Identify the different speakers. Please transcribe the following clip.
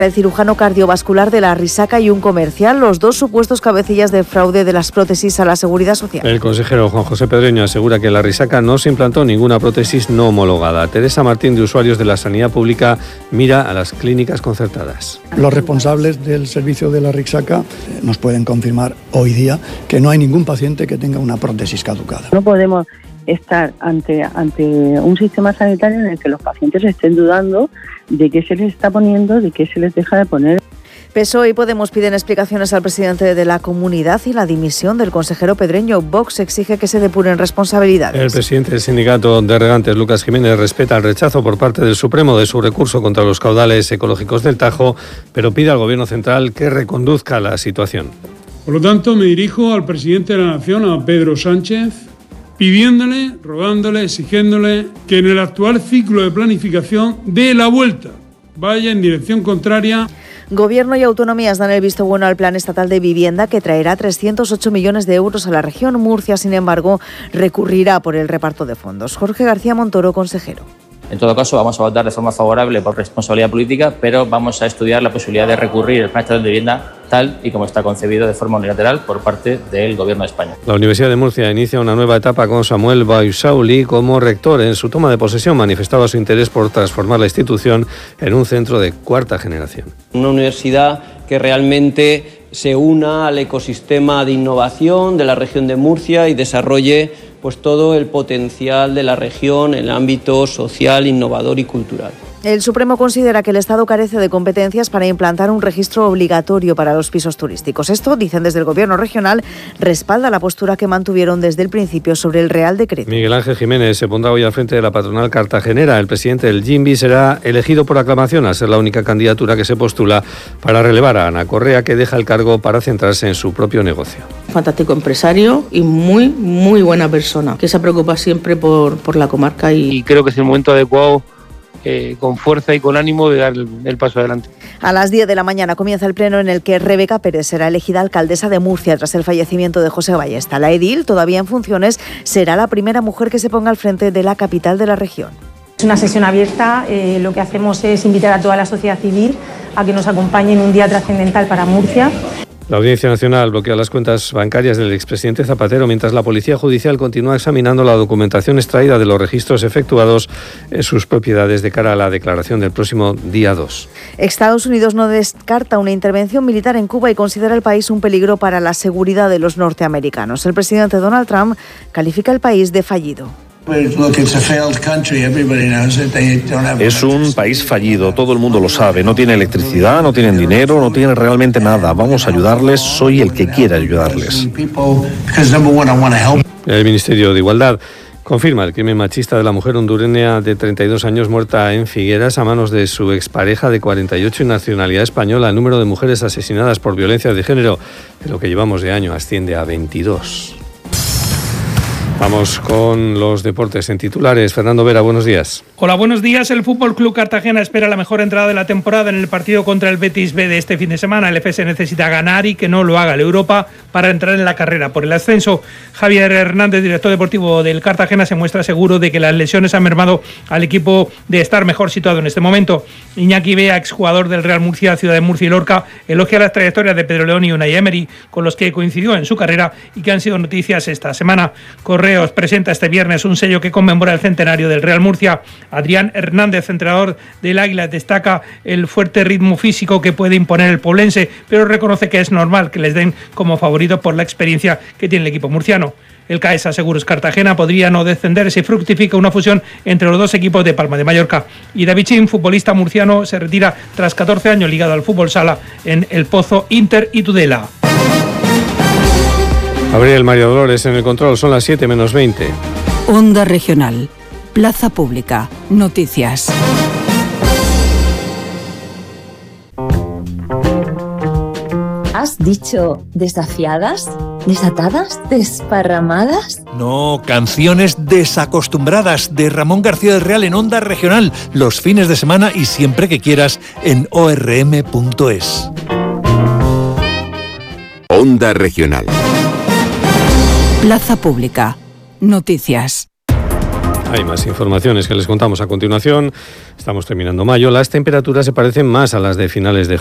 Speaker 1: El cirujano cardiovascular de la Risaca y un comercial, los dos supuestos cabecillas de fraude de las prótesis a la Seguridad Social.
Speaker 2: El consejero Juan José Pedreño asegura que en la Risaca no se implantó ninguna prótesis no homologada. Teresa Martín, de Usuarios de la Sanidad Pública, mira a las clínicas concertadas.
Speaker 3: Los responsables del servicio de la Risaca nos pueden confirmar hoy día que no hay ningún paciente que tenga una prótesis caducada.
Speaker 4: No podemos estar ante un sistema sanitario en el que los pacientes estén dudando de qué se les está poniendo, de qué se les deja de poner.
Speaker 1: PSOE y Podemos piden explicaciones al presidente de la comunidad y la dimisión del consejero Pedreño. Vox exige que se depuren responsabilidades.
Speaker 2: El presidente del sindicato de regantes, Lucas Jiménez, respeta el rechazo por parte del Supremo de su recurso contra los caudales ecológicos del Tajo, pero pide al Gobierno central que reconduzca la situación.
Speaker 5: Por lo tanto, me dirijo al presidente de la Nación, a Pedro Sánchez, pidiéndole, rogándole, exigiéndole que en el actual ciclo de planificación dé la vuelta, vaya en dirección contraria.
Speaker 1: Gobierno y autonomías dan el visto bueno al Plan Estatal de Vivienda, que traerá 308 millones de euros a la región. Murcia, sin embargo, recurrirá por el reparto de fondos. Jorge García Montoro, consejero.
Speaker 6: En todo caso, vamos a votar de forma favorable por responsabilidad política, pero vamos a estudiar la posibilidad de recurrir el Plan Estatal de Vivienda tal y como está concebido de forma unilateral por parte del Gobierno de España.
Speaker 2: La Universidad de Murcia inicia una nueva etapa con Samuel Baisauli como rector. En su toma de posesión manifestaba su interés por transformar la institución en un centro de cuarta generación.
Speaker 7: Una universidad que realmente se una al ecosistema de innovación de la región de Murcia y desarrolle todo el potencial de la región en el ámbito social, innovador y cultural.
Speaker 1: El Supremo considera que el Estado carece de competencias para implantar un registro obligatorio para los pisos turísticos. Esto, dicen desde el Gobierno regional, respalda la postura que mantuvieron desde el principio sobre el Real Decreto.
Speaker 2: Miguel Ángel Jiménez se pondrá hoy al frente de la patronal cartagenera. El presidente del GIMBI será elegido por aclamación al ser la única candidatura que se postula para relevar a Ana Correa, que deja el cargo para centrarse en su propio negocio.
Speaker 8: Fantástico empresario y muy buena persona, que se preocupa siempre por la comarca.
Speaker 9: Y creo que es el momento adecuado, con fuerza y con ánimo, de dar el paso adelante.
Speaker 1: A las 10 de la mañana comienza el pleno en el que Rebeca Pérez será elegida alcaldesa de Murcia tras el fallecimiento de José Ballesta. La edil, todavía en funciones, será la primera mujer que se ponga al frente de la capital de la región.
Speaker 10: Es una sesión abierta, lo que hacemos es invitar a toda la sociedad civil a que nos acompañe en un día trascendental para Murcia.
Speaker 2: La Audiencia Nacional bloquea las cuentas bancarias del expresidente Zapatero mientras la Policía Judicial continúa examinando la documentación extraída de los registros efectuados en sus propiedades de cara a la declaración del próximo día 2.
Speaker 1: Estados Unidos no descarta una intervención militar en Cuba y considera el país un peligro para la seguridad de los norteamericanos. El presidente Donald Trump califica el país de fallido.
Speaker 11: Es un país fallido, todo el mundo lo sabe. No tiene electricidad, no tienen dinero, no tienen realmente nada. Vamos a ayudarles, soy el que quiere ayudarles.
Speaker 2: El Ministerio de Igualdad confirma el crimen machista de la mujer hondureña de 32 años muerta en Figueras a manos de su expareja de 48 y nacionalidad española. El número de mujeres asesinadas por violencia de género en lo que llevamos de año asciende a 22. Vamos con los deportes en titulares. Fernando Vera, buenos días.
Speaker 12: Hola, buenos días. El FC Cartagena espera la mejor entrada de la temporada en el partido contra el Betis B de este fin de semana. El FC necesita ganar y que no lo haga el Europa para entrar en la carrera por el ascenso. Javier Hernández, director deportivo del Cartagena, se muestra seguro de que las lesiones han mermado al equipo de estar mejor situado en este momento. Iñaki Bea, exjugador del Real Murcia, Ciudad de Murcia y Lorca, elogia las trayectorias de Pedro León y Unai Emery, con los que coincidió en su carrera y que han sido noticias esta semana. Correos presenta este viernes un sello que conmemora el centenario del Real Murcia. Adrián Hernández, entrenador del Águila, destaca el fuerte ritmo físico que puede imponer el poblense, pero reconoce que es normal que les den como favorito por la experiencia que tiene el equipo murciano. El Caesa Seguros Cartagena podría no descender si fructifica una fusión entre los dos equipos de Palma de Mallorca. Y David Chin, futbolista murciano, se retira tras 14 años ligado al fútbol sala en El Pozo, Inter y Tudela.
Speaker 2: Gabriel María Dolores en el control, son las 7 menos 20.
Speaker 13: Onda Regional, Plaza Pública, Noticias.
Speaker 14: ¿Has dicho desafiadas? ¿Desatadas? ¿Desparramadas?
Speaker 15: No, canciones desacostumbradas de Ramón García del Real en Onda Regional, los fines de semana y siempre que quieras en orm.es.
Speaker 16: Onda Regional.
Speaker 13: Plaza Pública, Noticias.
Speaker 2: Hay más informaciones que les contamos a continuación. Estamos terminando mayo. Las temperaturas se parecen más a las de finales de